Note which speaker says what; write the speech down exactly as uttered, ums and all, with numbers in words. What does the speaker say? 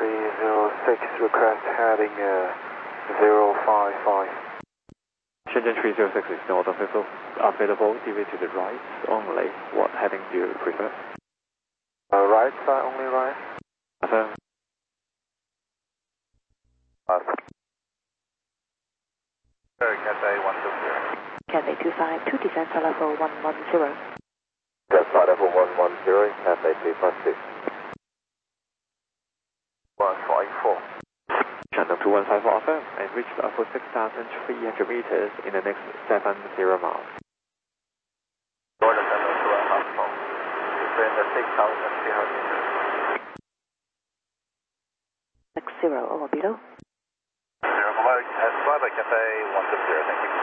Speaker 1: three zero six, request heading uh, zero five five.
Speaker 2: Shenzhen three zero six is not available, available, deviate to the right only. What heading do you prefer?
Speaker 1: Uh, right side only, right?
Speaker 2: Affirm.
Speaker 1: Awesome. Cathay one two zero.
Speaker 3: Cathay two five two, descend flight level one one zero.
Speaker 1: Descend flight level one one zero, Cathay two five two. one five four.
Speaker 2: Channel two one five four affirm and reach the upper six thousand three hundred meters in the next seven zero miles.
Speaker 1: Door descend to a half four. Descend the six thousand three hundred meters.
Speaker 3: Six zero over below.
Speaker 1: Zero below, Cathay one two zero, thank you.